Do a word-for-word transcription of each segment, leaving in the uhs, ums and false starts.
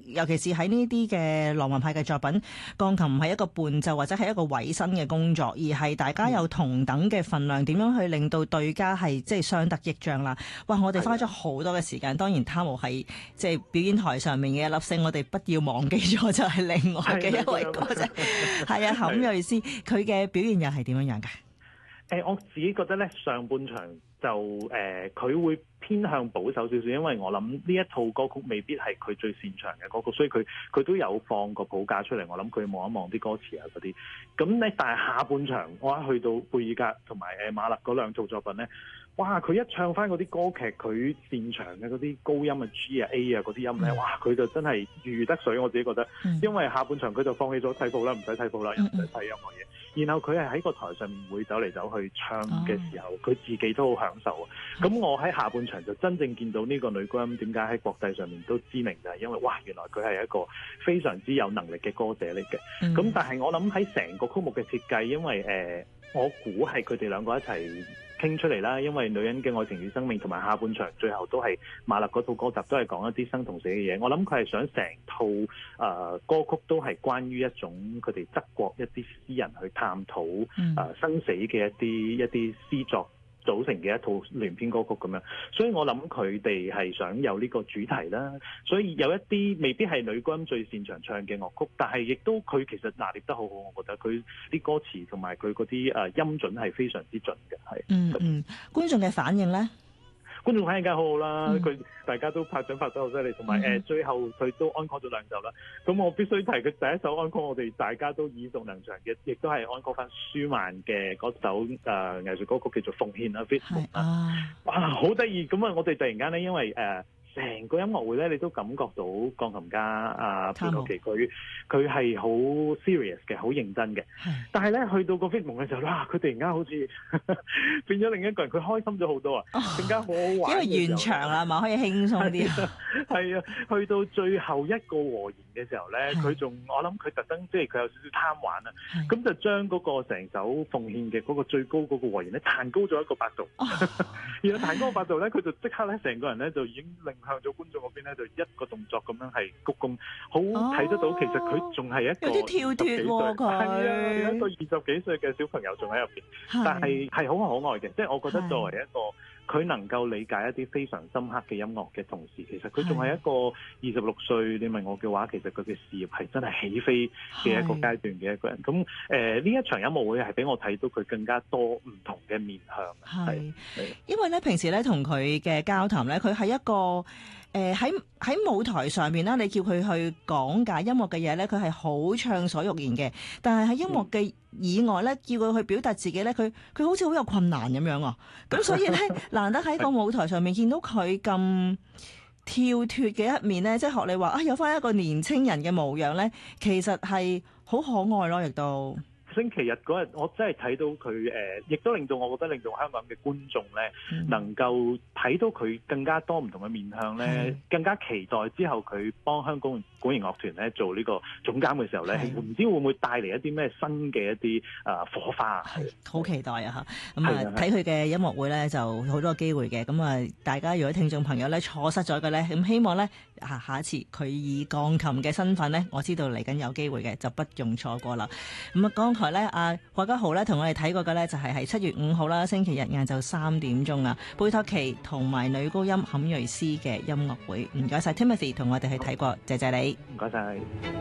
尤其是喺呢啲嘅浪漫派嘅作品，鋼琴唔係一個伴奏或者係一個委身嘅工作，而係大家有同等嘅份量，點樣去令到對家係即係相得益彰啦。哇！我哋花咗好多嘅時間，當然他無係即係表演台上面嘅一粒星，我哋不要忘記咗就係另外嘅一位歌者，係啊，坎瑞斯，佢嘅表現又係點樣樣㗎？ 誒，我自己覺得咧，上半場就誒，佢、呃、會偏向保守少少，因為我諗呢一套歌曲未必係佢最擅長嘅歌曲，所以佢佢都有放個譜架出嚟。我諗佢望一望啲歌詞啊嗰啲。咁咧，但係下半場我一去到貝爾格同埋誒馬勒嗰兩套作品咧，哇！佢一唱翻嗰啲歌劇，佢擅長嘅嗰啲高音啊 G 啊 A 啊嗰啲音咧，哇！佢就真係如魚得水，我自己覺得。因為下半場佢就放棄咗睇譜啦，唔使睇譜啦，又唔使睇任何嘢。然後佢係喺個台上面會走嚟走去唱嘅時候，佢、oh. 自己都好享受啊！咁我喺下半場就真正見到呢個女高音點解喺國際上面都知名，就係因為哇，原來佢係一個非常之有能力嘅歌者嚟嘅。咁、mm. 但係我諗喺成個曲目嘅設計，因為誒、呃，我估係佢哋兩個一齊傾出嚟啦，因為女人嘅愛情與生命同埋下半場最後都係馬勒嗰套歌集都係講一啲生同死嘅嘢。我諗佢係想成套誒、呃、歌曲都係關於一種佢哋德國一啲詩人去探討誒、嗯呃、生死嘅一啲一啲詩作組成嘅一套連篇歌曲咁樣，所以我諗佢哋係想有呢個主題啦。所以有一啲未必係女高音最擅長唱嘅樂曲，但係亦都佢其實拿捏得好好，我覺得佢啲歌詞同埋佢嗰啲誒音準係非常之準嘅，係。嗯嗯，觀眾嘅反應咧？ 觀眾反應梗係好好啦，佢、嗯、大家都拍掌拍得好犀利，同埋誒最後佢都安 call 咗兩首啦。咁我必須提佢第一首安 call，我哋大家都耳熟能詳嘅，亦都係安 call 翻舒曼嘅嗰首誒、呃、藝術歌曲叫做《奉獻》啊 ，Widmung 啊，哇，好得意！咁啊，我哋突然間咧，因為誒。呃成個音樂會咧，你都感覺到鋼琴家啊佩托奇佢佢係好 serious 嘅，好認真嘅。但係咧，去到個 Widmung 嘅時候，哇！佢突然間好似變咗另一個人，佢開心咗好多啊，更加好好玩。 因為完場啦嘛，可以輕鬆啲。 係啊，去到最後一個和弦嘅時候咧，佢仲我諗佢特登即係佢有少少貪玩啊，咁就將嗰個成首奉獻嘅嗰個最高嗰個和弦咧彈高咗一個八度，然後彈高個八度咧，佢就即刻咧成個人咧就已經令向咗觀眾嗰邊咧，就一個動作咁樣係鞠躬，好睇得到。哦、其實佢仲係一個有啲跳脫喎，佢係啊，有一個二十幾歲嘅小朋友仲喺入邊，但係係好可愛嘅。即係我覺得作為一個佢能夠理解一啲非常深刻嘅音樂嘅同時，其實佢仲係一個二十六歲。你問我嘅話，其實佢嘅事業係真係起飛嘅一個階段嘅一個人。咁誒呢一場音樂會係俾我睇到佢更加多唔同嘅面向。係， 因為咧平時咧同佢嘅交談咧，佢係一個。誒喺喺舞台上面啦，你叫佢去講解音樂嘅嘢咧，佢係好暢所欲言嘅。但係喺音樂嘅以外咧，叫佢去表達自己咧，佢佢好似好有困難咁樣啊。咁所以咧，難得喺個舞台上面見到佢咁跳脫嘅一面咧，即係學你話啊，有返一個年青人嘅模樣咧，其實係好可愛咯，亦都。 星期日嗰日，我真係睇到佢誒，亦、呃、都令到我覺得令到香港嘅觀眾咧，嗯、能夠睇到佢更加多唔同嘅面向咧，嗯、更加期待之後佢幫香港管弦樂團咧做呢個總監嘅時候咧，唔知會唔會帶嚟一啲咩新嘅一啲啊火花？係好期待啊！嚇咁啊，睇佢嘅音樂會咧就好多機會嘅。咁啊，大家如果聽眾朋友咧錯失咗嘅咧，咁希望咧下下一次佢以鋼琴嘅身份咧，我知道嚟緊有機會嘅，就不用錯過啦。咁啊，剛才咧阿韋家豪咧同我哋睇過嘅咧就係係七月五號啦，星期日晏晝三點鐘啊，貝托奇同埋女高音坎瑞斯嘅音樂會。唔該晒 Timothy 同我哋去睇過，謝謝你。 唔該晒。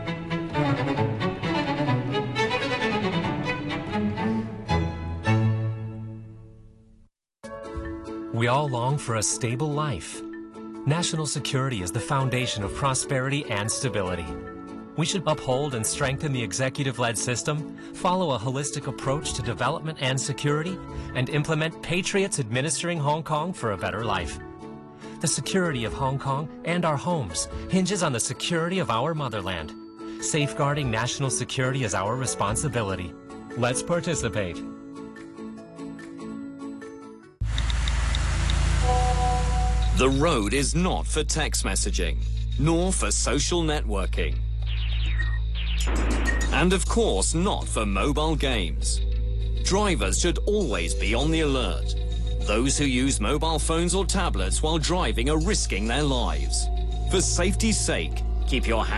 We all long for a stable life. National security is the foundation of prosperity and stability. We should uphold and strengthen the executive-led system, follow a holistic approach to development and security, and implement patriots administering Hong Kong for a better life. The security of Hong Kong and our homes hinges on the security of our motherland. Safeguarding national security is our responsibility. Let's participate. The road is not for text messaging, nor for social networking. And of course, not for mobile games. Drivers should always be on the alert. Those who use mobile phones or tablets while driving are risking their lives. For safety's sake, keep your hands